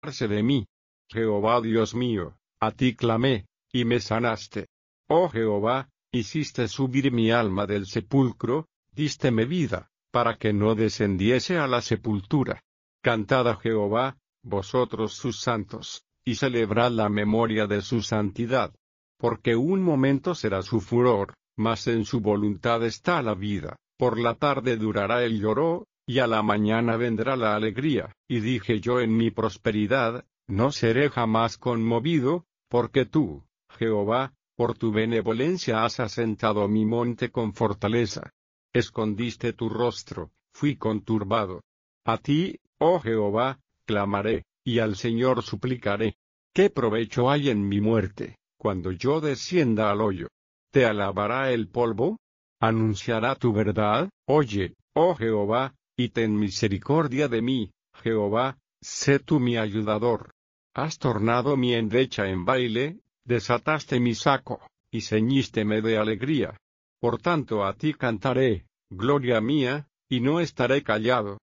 acordarse de mí. Jehová Dios mío, a ti clamé, y me sanaste. Oh Jehová, hiciste subir mi alma del sepulcro, dísteme vida, para que no descendiese a la sepultura. Cantad a Jehová, vosotros sus santos, y celebrad la memoria de su santidad. Porque un momento será su furor, mas en su voluntad está la vida. Por la tarde durará el lloro, y a la mañana vendrá la alegría. Y dije yo en mi prosperidad, no seré jamás conmovido, porque tú, Jehová, por tu benevolencia has asentado mi monte con fortaleza. Escondiste tu rostro, fui conturbado. A ti, oh Jehová, clamaré, y al Señor suplicaré. ¿Qué provecho hay en mi muerte, cuando yo descienda al hoyo? ¿Te alabará el polvo? ¿Anunciará tu verdad? Oye, oh Jehová, y ten misericordia de mí, Jehová, sé tú mi ayudador. Has tornado mi endecha en baile, desataste mi saco, y ceñísteme de alegría. Por tanto a ti cantaré, gloria mía, y no estaré callado.